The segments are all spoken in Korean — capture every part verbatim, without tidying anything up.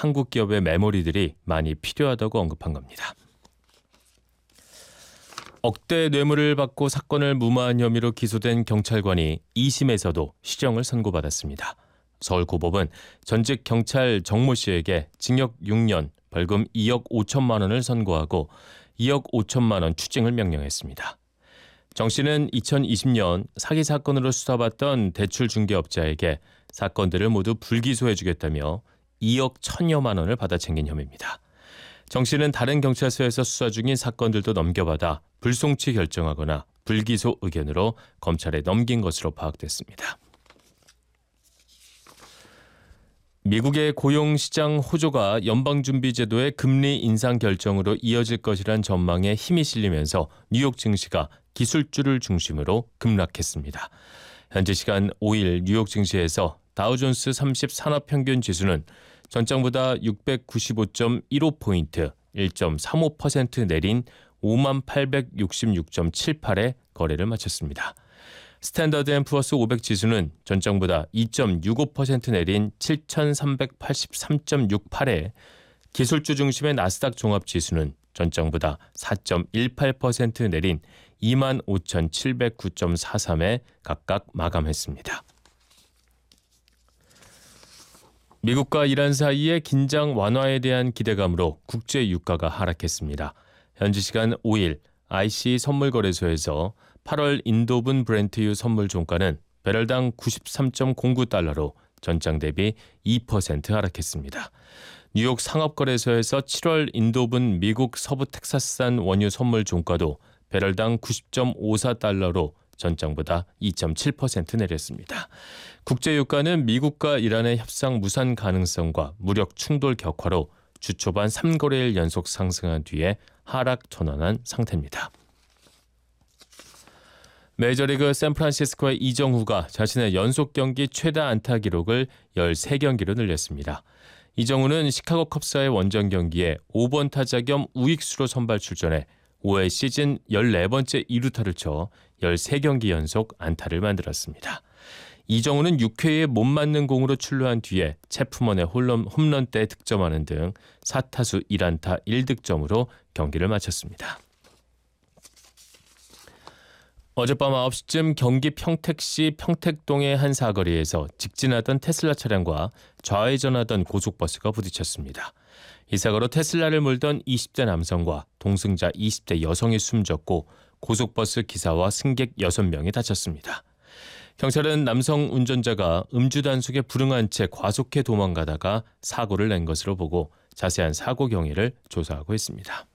한국 기업의 메모리들이 많이 필요하다고 언급한 겁니다. 억대 뇌물을 받고 사건을 무마한 혐의로 기소된 경찰관이 이 심에서도 실형을 선고받았습니다. 서울고법은 전직 경찰 정모 씨에게 징역 육 년, 벌금 이억 오천만 원을 선고하고 이억 오천만 원 추징을 명령했습니다. 정 씨는 이천이십 년 사기 사건으로 수사받던 대출 중개업자에게 사건들을 모두 불기소해주겠다며 이억 천여만 원을 받아 챙긴 혐의입니다. 정 씨는 다른 경찰서에서 수사 중인 사건들도 넘겨받아 불송치 결정하거나 불기소 의견으로 검찰에 넘긴 것으로 파악됐습니다. 미국의 고용시장 호조가 연방준비제도의 금리 인상 결정으로 이어질 것이란 전망에 힘이 실리면서 뉴욕 증시가 기술주를 중심으로 급락했습니다. 현지 시간 오 일 뉴욕 증시에서 다우존스 삼십 산업평균지수는 전장보다 육백구십오 점 일오 포인트, 일 점 삼오 퍼센트 내린 오만 팔백육십육 점 칠팔에 거래를 마쳤습니다. 스탠더드 앤 푸어스 오백 지수는 전장보다 이 점 육오 퍼센트 내린 칠천삼백팔십삼 점 육팔에 기술주 중심의 나스닥 종합지수는 전장보다 사 점 일팔 퍼센트 내린 이만 오천칠백구 점 사삼에 각각 마감했습니다. 미국과 이란 사이의 긴장 완화에 대한 기대감으로 국제 유가가 하락했습니다. 현지 시간 오 일 아이씨 선물거래소에서 팔월 인도분 브렌트유 선물 종가는 배럴당 구십삼 점 공구 달러로 전장 대비 이 퍼센트 하락했습니다. 뉴욕 상업거래소에서 칠월 인도분 미국 서부 텍사스산 원유 선물 종가도 배럴당 구십 점 오사 달러로 전장보다 이 점 칠 퍼센트 내렸습니다. 국제유가는 미국과 이란의 협상 무산 가능성과 무력 충돌 격화로 주 초반 삼 거래일 연속 상승한 뒤에 하락 전환한 상태입니다. 메이저리그 샌프란시스코의 이정후가 자신의 연속 경기 최다 안타 기록을 열세 경기로 늘렸습니다. 이정후는 시카고 컵스와의 원정 경기에 오 번 타자 겸 우익수로 선발 출전해 올해 시즌 열네 번째 이 루타를 쳐 열세 경기 연속 안타를 만들었습니다. 이정후는 육 회에 못 맞는 공으로 출루한 뒤에 체프먼의 홈런, 홈런때 득점하는 등 사 타수 일 안타 일 득점으로 경기를 마쳤습니다. 어젯밤 아홉 시쯤 경기 평택시 평택동의 한 사거리에서 직진하던 테슬라 차량과 좌회전하던 고속버스가 부딪혔습니다. 이 사고로 테슬라를 몰던 이십 대 남성과 동승자 이십 대 여성이 숨졌고 고속버스 기사와 승객 여섯 명이 다쳤습니다. 경찰은 남성 운전자가 음주 단속에 불응한 채 과속해 도망가다가 사고를 낸 것으로 보고 자세한 사고 경위를 조사하고 있습니다.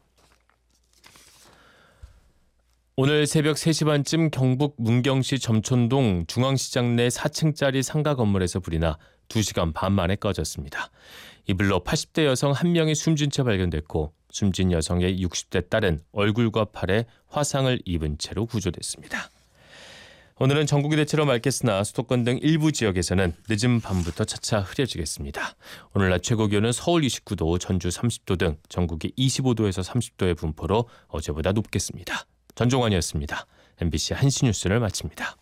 오늘 새벽 세 시 반쯤 경북 문경시 점촌동 중앙시장 내 사 층짜리 상가 건물에서 불이 나 두 시간 반 만에 꺼졌습니다. 이 불로 팔십 대 여성 한 명이 숨진 채 발견됐고 숨진 여성의 육십 대 딸은 얼굴과 팔에 화상을 입은 채로 구조됐습니다. 오늘은 전국이 대체로 맑겠으나 수도권 등 일부 지역에서는 늦은 밤부터 차차 흐려지겠습니다. 오늘 낮 최고 기온은 서울 이십구 도, 전주 삼십 도 등 전국이 이십오 도에서 삼십 도의 분포로 어제보다 높겠습니다. 전종환이었습니다. 엠비씨 한시 뉴스를 마칩니다.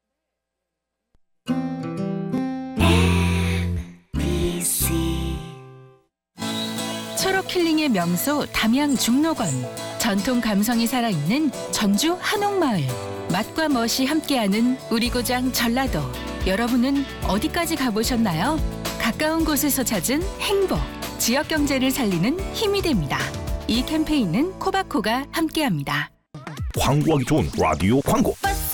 초록 힐링의 명소 담양 중록원, 전통 감성이 살아있는 전주 한옥마을, 맛과 멋이 함께하는 우리 고장 전라도. 여러분은 어디까지 가보셨나요? 가까운 곳에서 찾은 행복, 지역 경제를 살리는 힘이 됩니다. 이 캠페인은 코바코가 함께합니다. 광고하기 좋은 라디오 광고. 버스